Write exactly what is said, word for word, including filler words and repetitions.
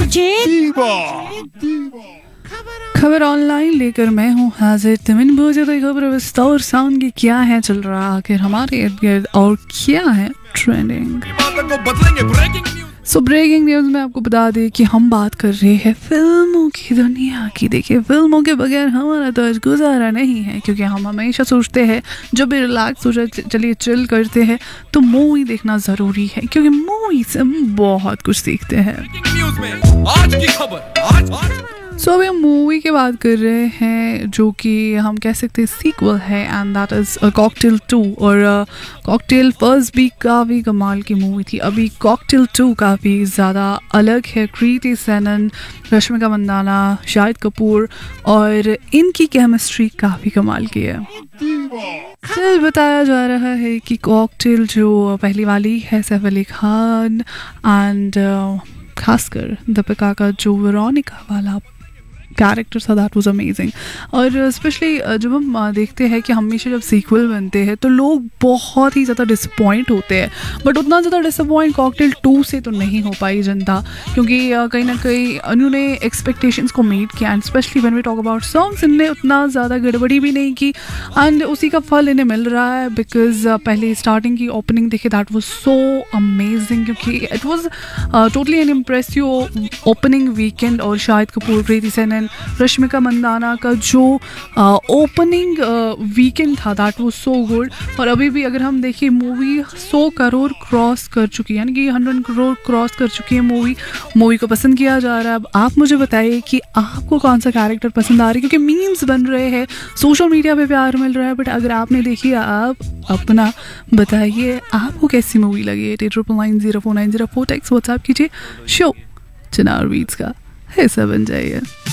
खबर ऑनलाइन लेकर मैं हूँ हाजिर। तमिन बोझे तो खबर विस्तार साउंड की क्या है चल रहा आखिर हमारे इर्द गिर्द और क्या है ट्रेंडिंग। सो ब्रेकिंग न्यूज़ में आपको बता दें कि हम बात कर रहे हैं फिल्मों की दुनिया की। देखिए, फिल्मों के बगैर हमारा तो आज गुजारा नहीं है, क्योंकि हम हमेशा सोचते हैं जब भी रिलैक्स हो जाए, चलिए चिल करते हैं, तो मूवी देखना ज़रूरी है, क्योंकि मूवी से हम बहुत कुछ सीखते हैं। आज की खबर आज सो अभी हम मूवी की बात कर रहे हैं जो कि हम कह सकते हैं सीक्वल है, and that is cocktail to. और कॉकटेल फर्स्ट भी काफ़ी कमाल की मूवी थी, अभी कॉकटेल टू काफ़ी ज़्यादा अलग है। कृति सेनन, रश्मिका मंदाना, शाहिद कपूर और इनकी केमिस्ट्री काफ़ी कमाल की है। फिर बताया जा रहा है कि कॉकटेल जो पहली वाली है सैफ अली खान एंड खासकर दीपिका का जो वेरोनिका वाला कैरेक्टर था, दैट वाज अमेजिंग। और स्पेशली जब हम देखते हैं कि हमेशा जब सीक्वल बनते हैं तो लोग बहुत ही ज़्यादा डिसपॉइंट होते हैं, बट उतना ज़्यादा डिसअपॉइंट कॉकटेल टू से तो नहीं हो पाई जनता, क्योंकि कहीं ना कहीं उन्होंने एक्सपेक्टेशंस को मीट किया। And specially when we talk about songs, इनने उतना ज़्यादा गड़बड़ी भी नहीं की एंड उसी का फल इन्हें मिल रहा है। बिकॉज पहले स्टार्टिंग की ओपनिंग देखे, दैट वाज सो अमेजिंग, क्योंकि it was totally N impressive opening weekend. और शाहिद कपूर, कृति सेनन, रश्मिका मंदाना का जो ओपनिंग वीकेंड था, दैट वाज सो गुड। और अभी भी अगर हम देखिए, मूवी सौ करोड़ क्रॉस कर चुकी है, यानी कि हंड्रेड करोड़ क्रॉस कर चुकी है मूवी। मूवी को पसंद किया जा रहा है। अब आप मुझे बताइए कि आपको कौन सा कैरेक्टर पसंद आ रही है, क्योंकि मीम्स बन रहे हैं, सोशल मीडिया पे प्यार मिल रहा है, बट अगर आपने देखी, आप अपना बताइए आपको कैसी मूवी लगी। Eight eight triple nine zero four nine zero four text WhatsApp कीजिए। शो चिनार बीट्स का हिस्सा बन जाइए।